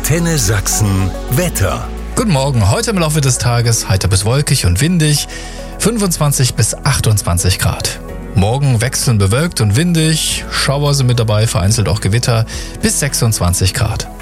Antenne Sachsen Wetter. Guten Morgen, heute im Laufe des Tages heiter bis wolkig und windig, 25 bis 28 Grad. Morgen wechselnd bewölkt und windig, Schauer sind mit dabei, vereinzelt auch Gewitter, bis 26 Grad.